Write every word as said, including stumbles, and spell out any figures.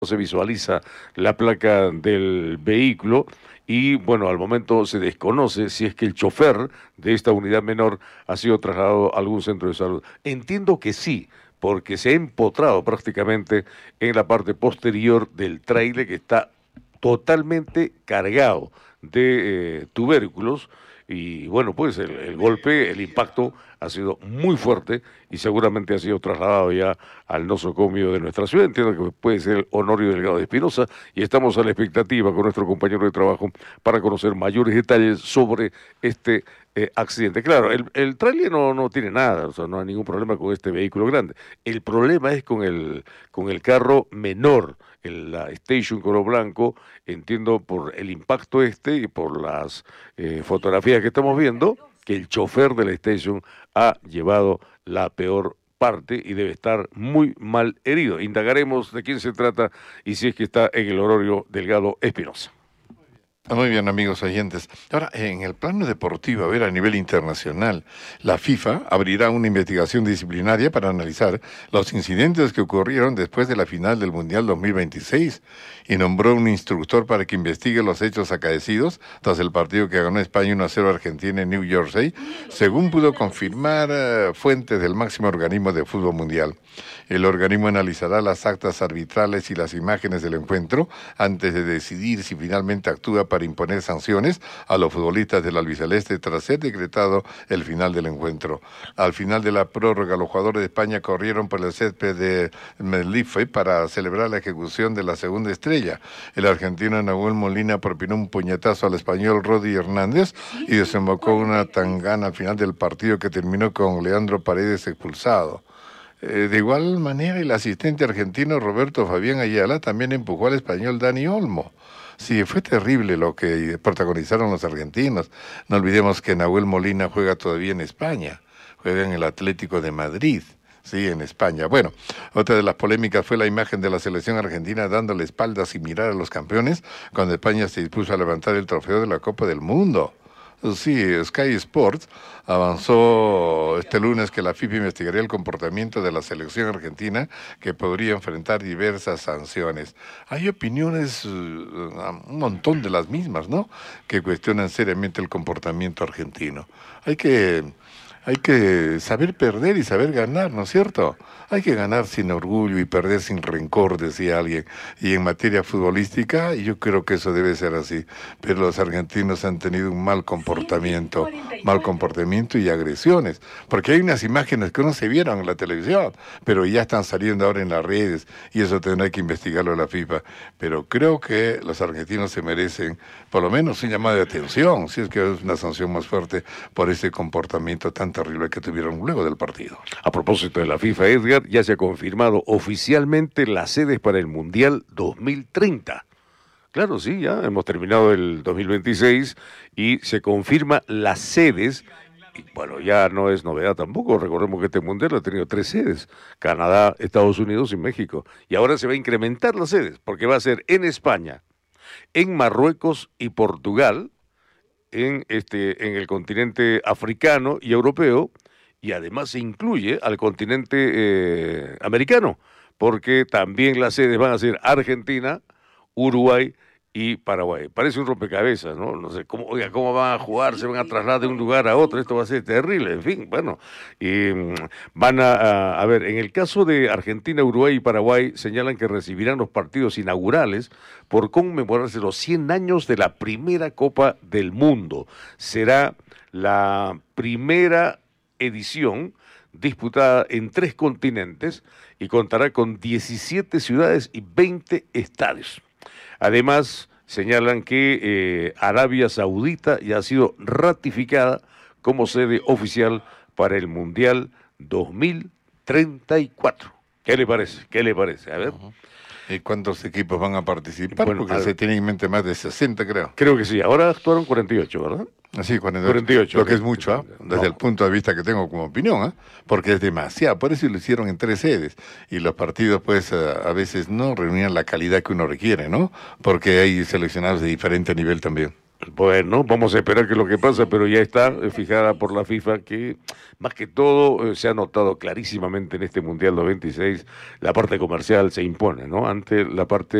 se visualiza la placa del vehículo y bueno, al momento se desconoce si es que el chofer de esta unidad menor ha sido trasladado a algún centro de salud. Entiendo que sí, porque se ha empotrado prácticamente en la parte posterior del tráiler que está totalmente cargado de eh, tubérculos y bueno, pues el, el golpe, el impacto ha sido muy fuerte y seguramente ha sido trasladado ya al nosocomio de nuestra ciudad. Entiendo que puede ser Honorio Delgado de Espinosa y estamos a la expectativa con nuestro compañero de trabajo para conocer mayores detalles sobre este eh, accidente. Claro, el, el tráiler no, no tiene nada, o sea, no hay ningún problema con este vehículo grande. El problema es con el, con el carro menor, en la Station Color Blanco, entiendo por el impacto este y por las eh, fotografías que estamos viendo, que el chofer de la Station ha llevado la peor parte y debe estar muy mal herido. Indagaremos de quién se trata y si es que está en el Honorio Delgado Espinosa. Muy bien, amigos oyentes. Ahora, en el plano deportivo, a ver, a nivel internacional, la FIFA abrirá una investigación disciplinaria para analizar los incidentes que ocurrieron después de la final del Mundial dos mil veintiséis y nombró un instructor para que investigue los hechos acaecidos tras el partido que ganó España uno a cero a Argentina en New Jersey, según pudo confirmar uh, fuentes del máximo organismo de fútbol mundial. El organismo analizará las actas arbitrales y las imágenes del encuentro antes de decidir si finalmente actúa para imponer sanciones a los futbolistas del albiceleste tras ser decretado el final del encuentro. Al final de la prórroga, los jugadores de España corrieron por el césped de Medellín para celebrar la ejecución de la segunda estrella. El argentino Nahuel Molina propinó un puñetazo al español Rodi Hernández y desembocó una tangana al final del partido que terminó con Leandro Paredes expulsado. Eh, de igual manera, el asistente argentino Roberto Fabián Ayala también empujó al español Dani Olmo. Sí, fue terrible lo que protagonizaron los argentinos. No olvidemos que Nahuel Molina juega todavía en España, juega en el Atlético de Madrid, sí, en España. Bueno, otra de las polémicas fue la imagen de la selección argentina dándole espaldas sin mirar a los campeones cuando España se dispuso a levantar el trofeo de la Copa del Mundo. Sí, Sky Sports avanzó este lunes que la FIFA investigaría el comportamiento de la selección argentina que podría enfrentar diversas sanciones. Hay opiniones, un montón de las mismas, ¿no?, que cuestionan seriamente el comportamiento argentino. Hay que... Hay que saber perder y saber ganar, ¿no es cierto? Hay que ganar sin orgullo y perder sin rencor, decía alguien. Y en materia futbolística, yo creo que eso debe ser así. Pero los argentinos han tenido un mal comportamiento, mal comportamiento y agresiones. Porque hay unas imágenes que no se vieron en la televisión, pero ya están saliendo ahora en las redes y eso tendrá que investigarlo la FIFA. Pero creo que los argentinos se merecen por lo menos un llamado de atención, si es que es una sanción más fuerte por ese comportamiento tan terrible que tuvieron luego del partido. A propósito de la FIFA, Edgar, ya se ha confirmado oficialmente las sedes para el Mundial dos mil treinta. Claro, sí, ya hemos terminado el dos mil veintiséis y se confirma las sedes. Y bueno, ya no es novedad tampoco, recordemos que este Mundial ha tenido tres sedes, Canadá, Estados Unidos y México. Y ahora se va a incrementar las sedes, porque va a ser en España, en Marruecos y Portugal, en este en el continente africano y europeo, y además se incluye al continente eh, americano, porque también las sedes van a ser Argentina, Uruguay y Paraguay. Parece un rompecabezas, ¿no? No sé cómo, oiga, cómo van a jugar, se van a trasladar de un lugar a otro, esto va a ser terrible, en fin, bueno, y mm, van a, a, a ver, en el caso de Argentina, Uruguay y Paraguay, señalan que recibirán los partidos inaugurales por conmemorarse los cien años de la primera Copa del Mundo. Será la primera edición disputada en tres continentes y contará con diecisiete ciudades y veinte estadios. Además, señalan que eh, Arabia Saudita ya ha sido ratificada como sede oficial para el Mundial dos mil treinta y cuatro. ¿Qué le parece? ¿Qué le parece? A ver. Uh-huh. ¿Y cuántos equipos van a participar? Bueno, porque a... se tiene en mente más de sesenta, creo. Creo que sí. Ahora actuaron cuarenta y ocho, ¿verdad? Sí, cuarenta y ocho. cuarenta y ocho, lo que es mucho, ¿eh? Desde no. el punto de vista que tengo como opinión, ¿eh? Porque es demasiado. Por eso lo hicieron en tres sedes. Y los partidos, pues, a veces no reunían la calidad que uno requiere, ¿no? Porque hay seleccionados de diferente nivel también. Bueno, vamos a esperar qué es lo que pasa, pero ya está eh, fijada por la FIFA que, más que todo, eh, se ha notado clarísimamente en este Mundial noventa y seis, la parte comercial se impone, ¿no? Ante la parte